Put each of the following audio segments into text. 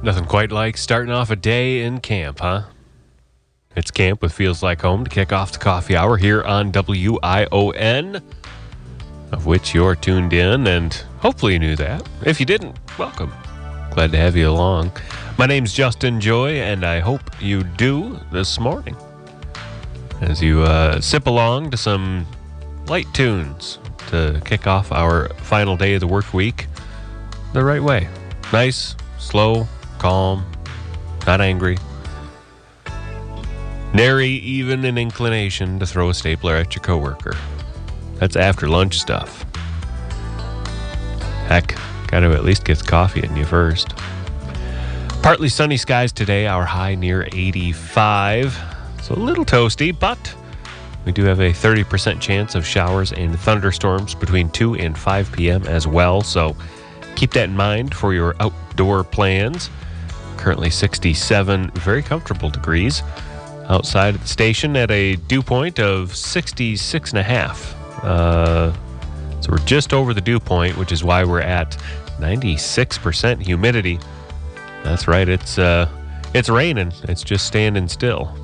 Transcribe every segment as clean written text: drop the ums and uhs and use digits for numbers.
Nothing quite like starting off a day in camp, huh? It's Camp with Feels Like Home to kick off the coffee hour here on WION, of which you're tuned in, and hopefully you knew that. If you didn't, welcome. Glad to have you along. My name's Justin Joy, and I hope you do this morning as you sip along to some light tunes to kick off our final day of the work week the right way. Nice, slow, calm, not angry. Nary even an inclination to throw a stapler at your coworker. That's after lunch stuff. Heck, gotta at least get coffee in you first. Partly sunny skies today, our high near 85. So a little toasty, but we do have a 30% chance of showers and thunderstorms between 2 and 5 p.m. as well. So keep that in mind for your outdoor plans. Currently 67 very comfortable degrees outside of the station at a dew point of 66.5. So we're just over the dew point, which is why we're at 96% humidity. That's right, it's raining. It's just standing still.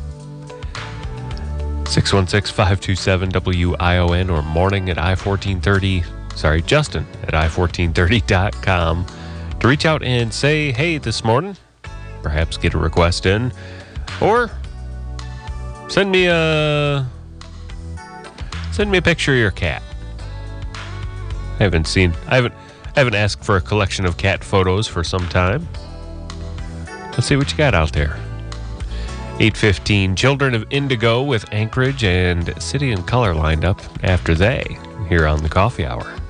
616-527-WION or morning at I-1430. Sorry, Justin at I1430.com to reach out and say, hey, this morning, perhaps get a request in, or send me a picture of your cat. I haven't asked for a collection of cat photos for some time. Let's see what you got out there. 8:15, Children of Indigo with Anchorage and City and Color lined up after they here on the Coffee Hour.